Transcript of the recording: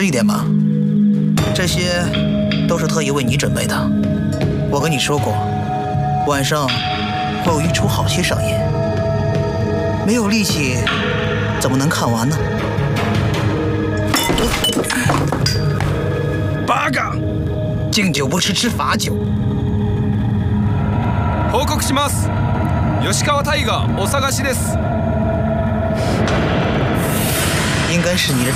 一点吧，这些都是特意为你准备的。我跟你说过，晚上会有一出好戏上演，没有力气怎么能看完呢？八嘎！敬酒不吃吃罚酒。 報告します。吉川大河お探しです。 应该是你的